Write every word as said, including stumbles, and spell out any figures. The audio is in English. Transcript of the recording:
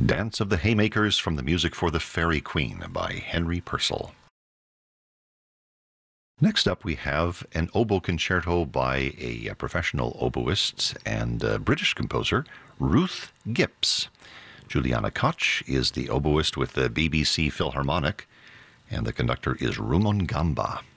Dance of the Haymakers from the music for The Fairy Queen by Henry Purcell. Next up, we have an oboe concerto by a, a professional oboist and uh, British composer, Ruth Gipps. Juliana Koch is the oboist with the B B C Philharmonic, and the conductor is Rumon Gamba.